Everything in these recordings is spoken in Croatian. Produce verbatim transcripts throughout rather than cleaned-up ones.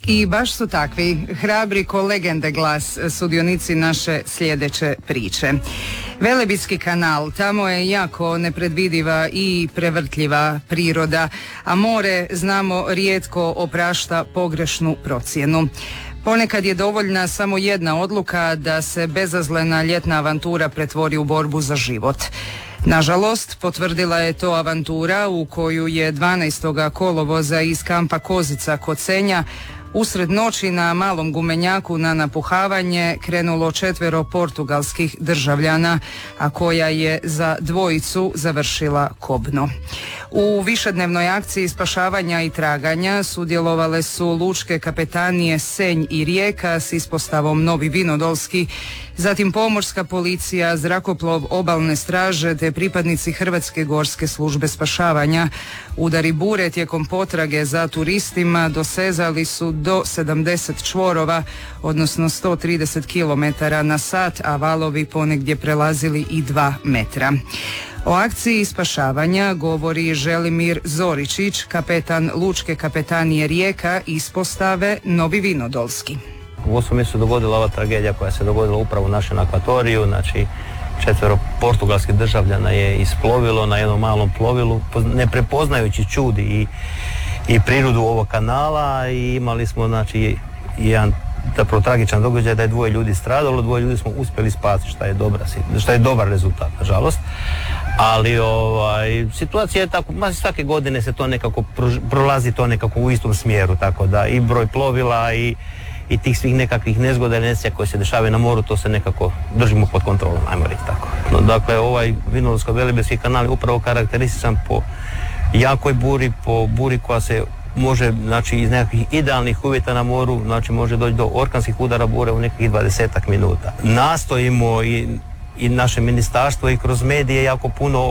I baš su takvi, hrabri ko legende glas, sudionici naše sljedeće priče. Velebitski kanal, tamo je jako nepredvidiva i prevrtljiva priroda, a more, znamo, rijetko oprašta pogrešnu procjenu. Ponekad je dovoljna samo jedna odluka da se bezazlena ljetna avantura pretvori u borbu za život. Nažalost, potvrdila je to avantura u koju je dvanaestog kolovoza iz kampa Kozica kod Senja usred noći na malom gumenjaku na napuhavanje krenulo četvero portugalskih državljana, a koja je za dvojicu završila kobno. U višednevnoj akciji spašavanja i traganja sudjelovale su lučke kapetanije Senj i Rijeka s ispostavom Novi Vinodolski, zatim pomorska policija, zrakoplov obalne straže te pripadnici Hrvatske gorske službe spašavanja. Udari bure tijekom potrage za turistima dosezali su do sedamdeset čvorova, odnosno sto trideset kilometara na sat, a valovi ponegdje prelazili i dva metra. O akciji spašavanja govori Želimir Zoričić, kapetan lučke kapetanije Rijeka ispostave Novi Vinodolski. U osmom mjesecu dogodila ova tragedija koja se dogodila upravo u našem akvatoriju, znači četvero portugalskih državljana je isplovilo na jednom malom plovilu, ne prepoznajući čud i, i prirodu ovog kanala, i imali smo znači jedan zapravo tragičan događaj da je dvoje ljudi stradalo, dvoje ljudi smo uspjeli spasiti, što je dobra, što je dobar rezultat, nažalost. Ali ovaj, situacija je tako, svake godine se to nekako prolazi to nekako u istom smjeru, tako da i broj plovila i i tih svih nekakvih nezgoda i nesreća koje se dešavaju na moru, to se nekako držimo pod kontrolom, ajmo reći tako. No, dakle, ovaj Vinodolsko-Velebitski kanal je upravo karakterističan po jakoj buri, po buri koja se može, znači, iz nekakvih idealnih uvjeta na moru, znači, može doći do orkanskih udara bure u nekih dvadesetak minuta. Nastojimo i, i naše ministarstvo i kroz medije jako puno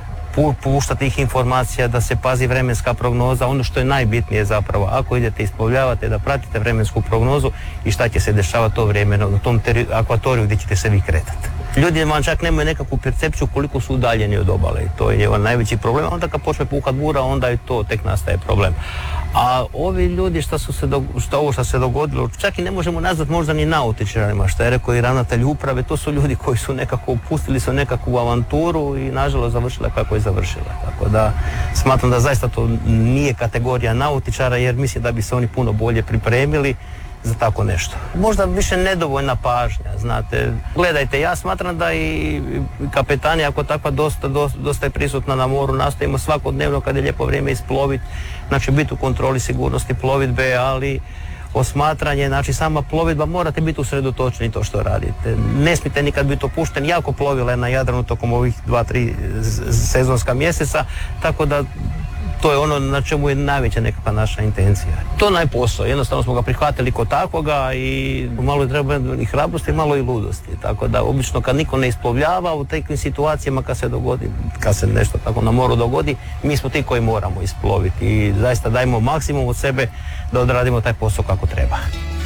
pušta tih informacija, da se pazi vremenska prognoza. Ono što je najbitnije zapravo, ako idete isplovljavate, da pratite vremensku prognozu i šta će se dešavati to vrijeme na tom teri- akvatoriju gdje ćete se vi kretati. Ljudi vam čak nemaju nekakvu percepciju koliko su udaljeni od obale i to je najveći problem. Onda kad počne puhat bura, onda je to tek nastaje problem. A ovi ljudi što su se do, što ovo što se dogodilo, čak i ne možemo nazvati možda ni nautičarima, što je rekao i ravnatelj uprave, to su ljudi koji su nekako upustili se u nekakvu avanturu i nažalost završila kako je završila. Tako da smatram da zaista to nije kategorija nautičara, jer mislim da bi se oni puno bolje pripremili za tako nešto. Možda više nedovoljna pažnja, znate. Gledajte, ja smatram da i kapetanija ako takva dosta, dosta, dosta je prisutna na moru, nastojimo svakodnevno kad je lijepo vrijeme isploviti, znači biti u kontroli sigurnosti plovidbe, ali osmatranje, znači sama plovidba, morate biti usredotočeni to što radite. Ne smijete nikad biti opušteni, jako plovila je na Jadranu tokom ovih dva, tri sezonska mjeseca, tako da to je ono na čemu je najveća nekakva naša intencija. To najposao, jednostavno smo ga prihvatili kod takvoga i malo treba i hrabrosti, malo i ludosti. Tako da obično kad niko ne isplovljava u takvim situacijama kad se dogodi, kad se nešto tako na moru dogodi, mi smo ti koji moramo isploviti i zaista dajemo maksimum od sebe da odradimo taj posao kako treba.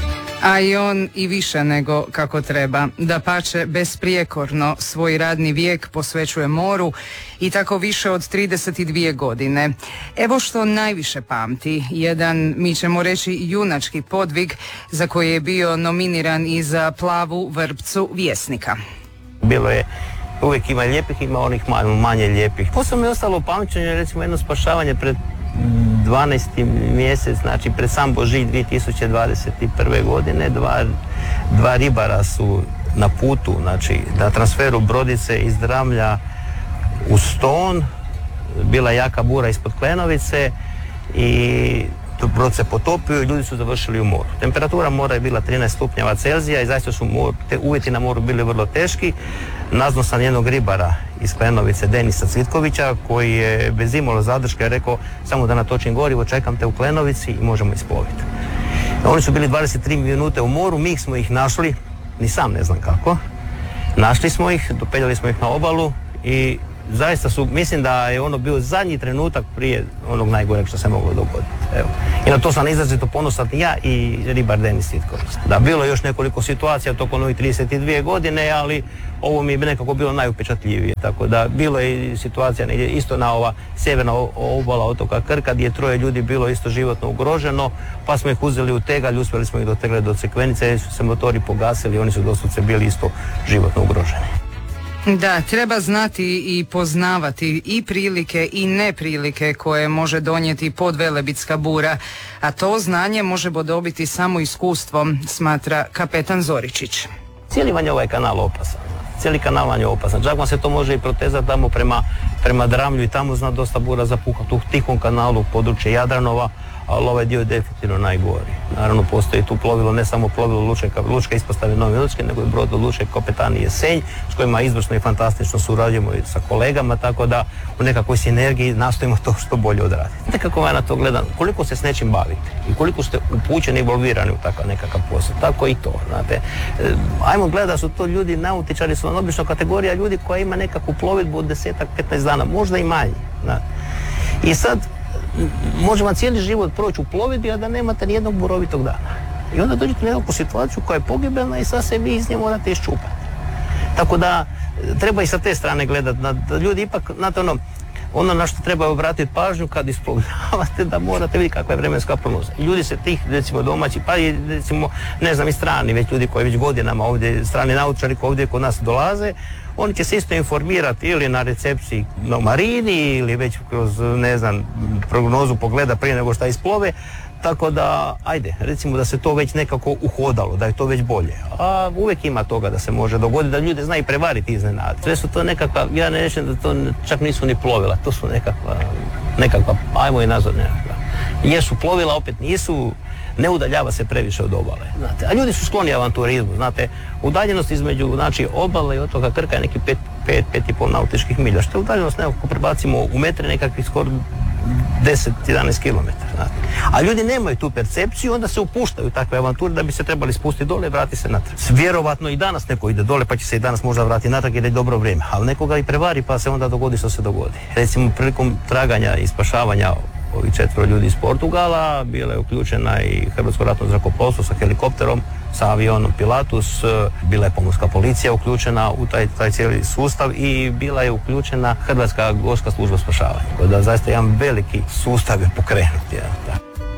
A i on i više nego kako treba. Dapače, besprijekorno svoj radni vijek posvećuje moru i tako više od trideset dvije godine. Evo što najviše pamti, jedan, mi ćemo reći, junački podvig za koji je bio nominiran i za plavu vrpcu Vjesnika. Bilo je, uvijek ima lijepih, ima onih manje lijepih. Posebno je ostalo pamćenje, recimo jedno spašavanje pred dvanaesti mjesec, znači pred sam Božić dvije tisuće dvadeset prve godine, dva, dva ribara su na putu, znači na transferu brodice iz Dramlja u Ston, bila jaka bura ispod Klenovice i brod se potopio i ljudi su završili u moru. Temperatura mora je bila trinaest stupnjeva Celzija i zaista su mor, te uvjeti na moru bili vrlo teški. Nazvao sam jednog ribara iz Klenovice, Denisa Cvitkovića, koji je bez imalo zadrške rekao samo da natočim gorivo, čekam te u Klenovici i možemo isploviti. Oni su bili dvadeset tri minute u moru, mi smo ih našli, ni sam ne znam kako. Našli smo ih, dopeljali smo ih na obalu i zaista su, mislim da je ono bio zadnji trenutak prije onog najgoreg što se moglo dogoditi. Evo. I na to sam izrazito ponosan ja i ribar Denis Cvitković. Da, bilo je još nekoliko situacija tokom ovih trideset dvije godine, ali ovo mi je nekako bilo najupečatljivije. Tako da bilo je situacija negdje isto na ova sjeverna obala otoka Krka gdje je troje ljudi bilo isto životno ugroženo, pa smo ih uzeli u tegalj, uspjeli smo ih dotegliti do Crikvenice, su se motori pogasili, oni su doslovce bili isto životno ugroženi. Da, treba znati i poznavati i prilike i neprilike koje može donijeti podvelebitska bura, a to znanje možemo dobiti samo iskustvom, smatra kapetan Zoričić. Cijeli vam je ovaj kanal opasan. Cijeli kanal vam je opasan. Čak vam se to može i protezati tamo prema, prema Dramlju i tamo zna dosta bura zapuhati u Tihom kanalu, područje Jadranova, ali ovaj dio je definitivno najgori. Naravno, postoji tu plovilo, ne samo plovilo Lučke, Lučke ispostave Nove Lučke, nego i brod od Lučke kapetanije Senj, s kojima izvrsno i fantastično surađujemo i sa kolegama, tako da u nekakvoj sinergiji nastojimo to što bolje odraditi. Znate kako ja na to gledam, koliko se s nečim bavite i koliko ste upućeni i involvirani u takav nekakav posao, tako i to, znate. Ajmo gledati da su to ljudi, nautičari su obično kategorija ljudi koja ima nekakvu plovidbu od desetak, petnaest dana, možda i manje. Znate. I sad, može vam cijeli život proći u plovidbi, a da nemate nijednog borovitog dana. I onda dođete u nekakvu situaciju koja je pogibelna i sad se vi iz nje morate iščupati. Tako da treba i sa te strane gledati. Da ljudi ipak, znate ono, ono na što treba obratiti pažnju kad isplovljavate, da morate vidjeti kakva je vremenska prognoza. Ljudi se tih, recimo domaći, pa i recimo, ne znam, i strani već ljudi koji već godinama ovdje, strani nautičari koji ovdje kod nas dolaze, oni će se isto informirati ili na recepciji na marini ili već kroz, ne znam, prognozu pogleda prije nego što isplove. Tako da, ajde, recimo da se to već nekako uhodalo, da je to već bolje. A uvijek ima toga da se može dogoditi, da ljudi znaju prevariti iznenada. Sve su to nekakva, ja ne rečem da to čak nisu ni plovila, to su nekakva, nekakva, ajmo i nazvat nekakva. Jesu plovila, opet nisu, ne udaljava se previše od obale. Znate. A ljudi su skloni avanturizmu, znate, udaljenost između, znači, obale i otoka Krka je neki pet, pet, pet i pol nautičkih milja, što je udaljenost nekako prebacimo u metre nekakvih skoro deset do jedanaest kilometara. Znate. A ljudi nemaju tu percepciju, onda se upuštaju takve avanture da bi se trebali spustiti dole i vratiti se natrag. Vjerovatno i danas neko ide dole pa će se i danas možda vratiti natrag jer je dobro vrijeme, ali nekoga i prevari pa se onda dogodi što se dogodi. Recimo prilikom traganja i spašavanja ovih četvero ljudi iz Portugala bila je uključena i Hrvatsko ratno zrakoplovstvo sa helikopterom, sa avionom Pilatus, bila je pomorska policija uključena u taj, taj cijeli sustav i bila je uključena Hrvatska gorska služba spašavanja. Da zaista jedan veliki sustav je pokrenut. Ja.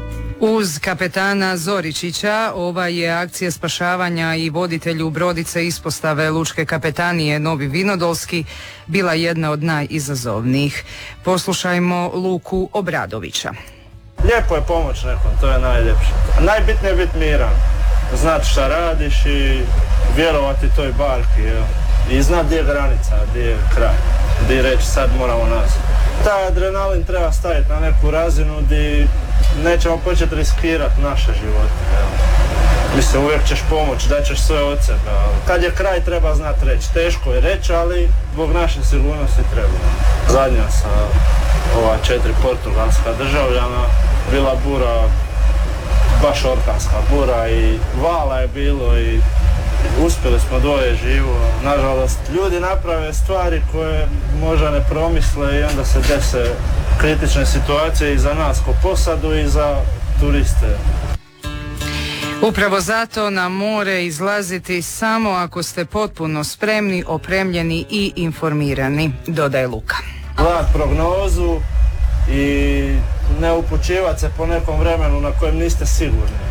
Uz kapetana Zoričića ova je akcija spašavanja i voditelju brodice ispostave Lučke kapetanije Novi Vinodolski bila jedna od najizazovnijih. Poslušajmo Luku Obradovića. Lijepo je pomoć nekom, to je najljepše. Najbitnije je biti miran, znati šta radiš i vjerovati toj barki. Jel? I znati gdje je granica, gdje je kraj, gdje reći sad moramo nazad. Taj adrenalin treba staviti na neku razinu gdje nećemo početi riskirati naše živote. Jel? Mislim, uvijek ćeš pomoći, daćeš sve od sebe. Ali kad je kraj treba znati reći. Teško je reći, ali zbog naše sigurnosti treba. Zadnja sa ova četiri portugalska državljana bila bura, baš orkanska bura i vala je bilo i uspjeli smo dvoje živo. Nažalost, ljudi naprave stvari koje možda ne promisle i onda se dese kritične situacije i za nas ko posadu i za turiste. Upravo zato na more izlaziti samo ako ste potpuno spremni, opremljeni i informirani, dodaje Luka. Gledat prognozu i ne upućivati se po nekom vremenu na kojem niste sigurni.